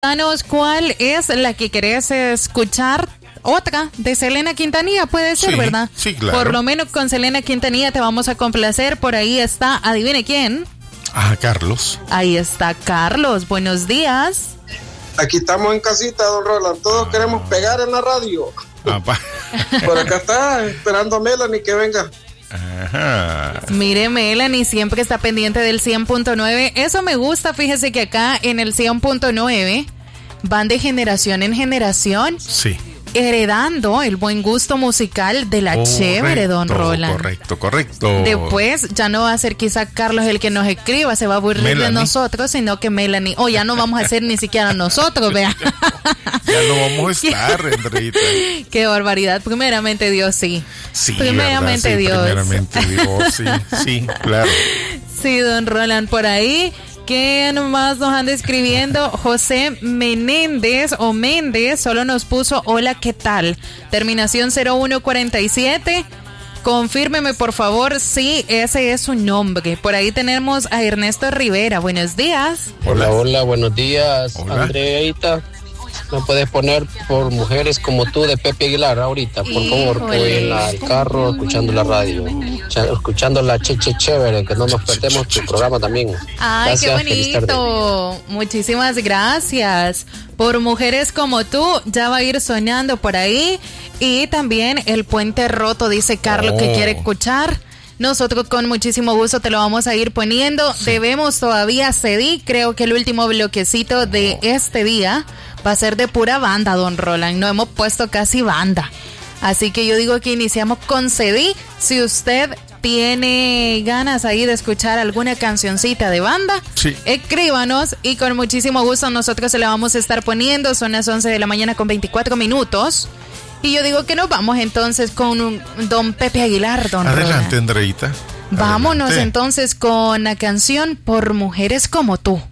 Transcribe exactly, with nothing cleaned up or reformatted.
Danos cuál es la que querés escuchar. Otra de Selena Quintanilla puede ser, sí, ¿verdad? Sí, claro. Por lo menos con Selena Quintanilla te vamos a complacer. Por ahí está, adivine quién. Ah, Carlos. Ahí está Carlos. Buenos días. Aquí estamos en casita, don Roland. Todos ah. queremos pegar en la radio. Ah, Por acá está, esperando a Melanie que venga. Ajá. Mire, Melanie siempre está pendiente del cien punto nueve. Eso me gusta, fíjese que acá en el cien punto nueve van de generación en generación. Sí. Heredando el buen gusto musical de la correcto, chévere, don Roland. Correcto, correcto. Después ya no va a ser quizá Carlos el que nos escriba, se va a aburrir Melanie. de nosotros, sino que Melanie, o oh, ya no vamos a ser ni siquiera nosotros, vea. Ya no vamos a estar, Andreita. Qué barbaridad, primeramente Dios, sí. Sí, primeramente sí, Dios. Primeramente Dios, sí, sí, claro. Sí, don Roland, por ahí. ¿Quién más nos anda escribiendo? José Menéndez o Méndez solo nos puso hola, ¿qué tal? Terminación cero uno cuarenta y siete. Confírmeme por favor si ese es su nombre. Por ahí tenemos a Ernesto Rivera. Buenos días. Hola, hola, buenos días. Hola. Andreita, ¿me puedes poner por Mujeres como tú de Pepe Aguilar ahorita? Por favor, que voy en la, el carro escuchando la radio, escuchando la cheche chévere, que no nos perdemos tu programa también. Ay, gracias, qué bonito. Muchísimas gracias. Por Mujeres como tú, ya va a ir sonando por ahí. Y también El Puente Roto, dice Carlos, oh. que quiere escuchar. Nosotros con muchísimo gusto te lo vamos a ir poniendo. Sí. Debemos todavía C D, creo que el último bloquecito de este día va a ser de pura banda, don Roland. No hemos puesto casi banda. Así que yo digo que iniciamos con C D. Si usted tiene ganas ahí de escuchar alguna cancioncita de banda, sí. escríbanos y con muchísimo gusto nosotros se la vamos a estar poniendo. Son las once de la mañana con veinticuatro minutos. Y yo digo que nos vamos entonces con un don Pepe Aguilar, don Adelante, Roland. Andreita. Vámonos Adelante. entonces con la canción Por Mujeres como tú.